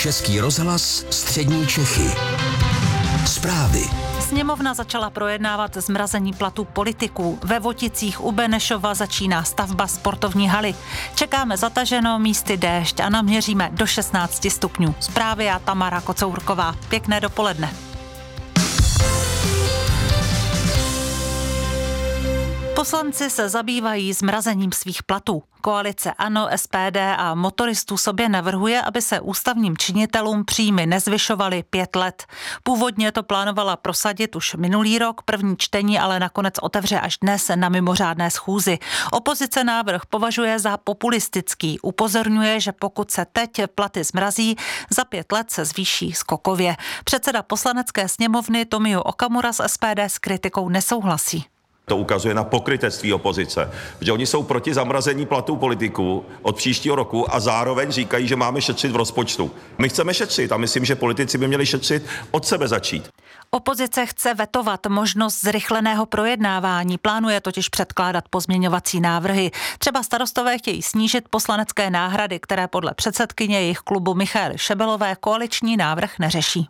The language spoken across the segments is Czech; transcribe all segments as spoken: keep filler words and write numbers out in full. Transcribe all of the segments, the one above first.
Český rozhlas Střední Čechy. Zprávy. Sněmovna začala projednávat zmrazení platů politiků. Ve Voticích u Benešova začíná stavba sportovní haly. Čekáme zataženo, místy déšť a naměříme do šestnáct stupňů. Zprávy a Tamara Kocourková. Pěkné dopoledne. Poslanci se zabývají zmrazením svých platů. Koalice ANO, S P D a motoristů sobě navrhuje, aby se ústavním činitelům příjmy nezvyšovaly pět let. Původně to plánovala prosadit už minulý rok, první čtení ale nakonec otevře až dnes na mimořádné schůzi. Opozice návrh považuje za populistický. Upozorňuje, že pokud se teď platy zmrazí, za pět let se zvýší skokově. Předseda Poslanecké sněmovny Tomio Okamura z S P D s kritikou nesouhlasí. To ukazuje na pokrytectví opozice, že oni jsou proti zamrazení platů politiků od příštího roku a zároveň říkají, že máme šetřit v rozpočtu. My chceme šetřit a myslím, že politici by měli šetřit od sebe začít. Opozice chce vetovat možnost zrychleného projednávání, plánuje totiž předkládat pozměňovací návrhy. Třeba starostové chtějí snížit poslanecké náhrady, které podle předsedkyně jejich klubu Michaely Šebelové koaliční návrh neřeší.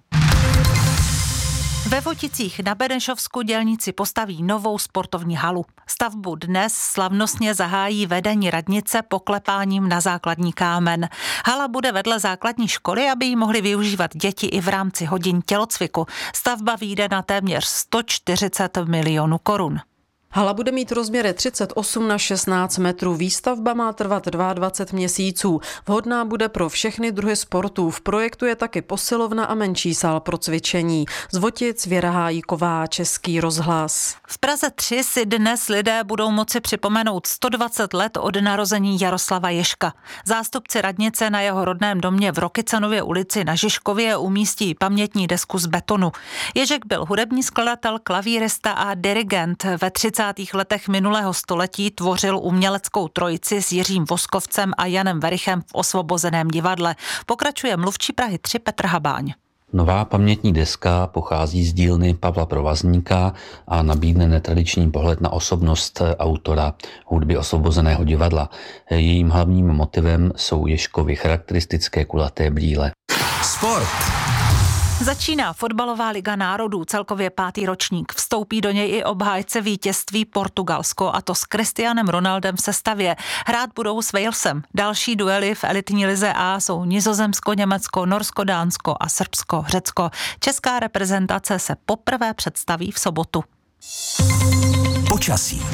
Ve Voticích na Benešovsku dělníci postaví novou sportovní halu. Stavbu dnes slavnostně zahájí vedení radnice poklepáním na základní kámen. Hala bude vedle základní školy, aby ji mohly využívat děti i v rámci hodin tělocviku. Stavba vyjde na téměř sto čtyřicet milionů korun. Hala bude mít rozměry třicet osm na šestnáct metrů. Výstavba má trvat dvacet dva měsíců. Vhodná bude pro všechny druhy sportů. V projektu je taky posilovna a menší sál pro cvičení. Z Votic Věra Hájíková, Český rozhlas. V Praze tři si dnes lidé budou moci připomenout sto dvacet let od narození Jaroslava Ježka. Zástupci radnice na jeho rodném domě v Rokycanově ulici na Žižkově umístí pamětní desku z betonu. Ježek byl hudební skladatel, klavírista a dirigent. Ve třicátých letech minulého století tvořil uměleckou trojici s Jiřím Voskovcem a Janem Verichem v Osvobozeném divadle. Pokračuje mluvčí Prahy tři Petr Habáň. Nová pamětní deska pochází z dílny Pavla Provazníka a nabídne netradiční pohled na osobnost autora hudby Osvobozeného divadla. Jejím hlavním motivem jsou Ježkovy charakteristické kulaté brýle. Sport. Začíná fotbalová liga národů, celkově pátý ročník. Vstoupí do něj i obhájce vítězství Portugalsko, a to s Cristianem Ronaldem v sestavě. Hrát budou s Walesem. Další duely v elitní lize A jsou Nizozemsko, Německo, Norsko, Dánsko a Srbsko, Řecko. Česká reprezentace se poprvé představí v sobotu. Počasí.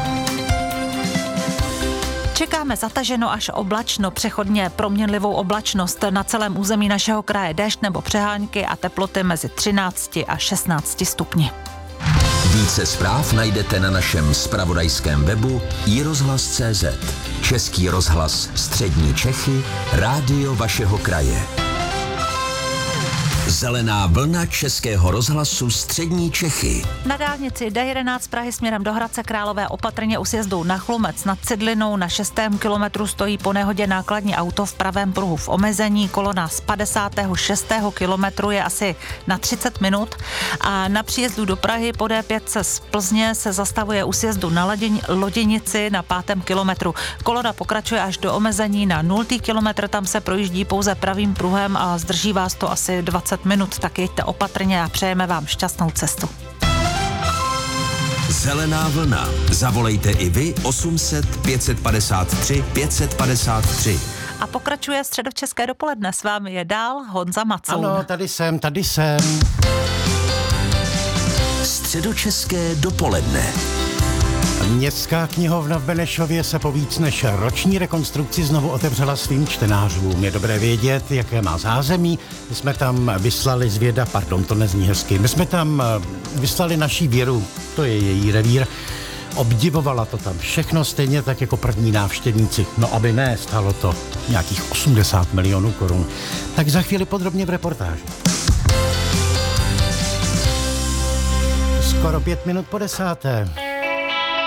Čekáme zataženo až oblačno, přechodně proměnlivou oblačnost. Na celém území našeho kraje déšť nebo přehánky a teploty mezi třinácti a šestnácti stupni. Více zpráv najdete na našem zpravodajském webu i rozhlas tečka cé zet. Český rozhlas Střední Čechy, rádio vašeho kraje. Zelená vlna Českého rozhlasu Střední Čechy. Na dálnici D jedenáct z Prahy směrem do Hradce Králové opatrně u sjezdu na Chlumec nad Cidlinou na šestém kilometru stojí po nehodě nákladní auto v pravém pruhu v omezení. Kolona z padesátého šestého kilometru je asi na třicet minut a na příjezdu do Prahy po D pět z Plzně se zastavuje u sjezdu na Laděň, Loděnici na pátém kilometru. Kolona pokračuje až do omezení na nultý kilometr, tam se projíždí pouze pravým pruhem a zdrží vás to asi dvacet minut, tak jeďte opatrně a přejeme vám šťastnou cestu. Zelená vlna. Zavolejte i vy osm set pět set padesát tři pět set padesát tři. A pokračuje středočeské dopoledne. S vámi je dál Honza Macoun. Ano, tady jsem, tady jsem. Středočeské dopoledne. Městská knihovna v Benešově se po víc než roční rekonstrukci znovu otevřela svým čtenářům. Je dobré vědět, jaké má zázemí. My jsme tam vyslali zvěda, pardon, to nezní hezky, my jsme tam vyslali naší Věru, to je její revír. Obdivovala to tam všechno stejně tak jako první návštěvníci. No aby ne, stálo to nějakých osmdesát milionů korun. Tak za chvíli podrobně v reportáži. Skoro pět minut po desáté.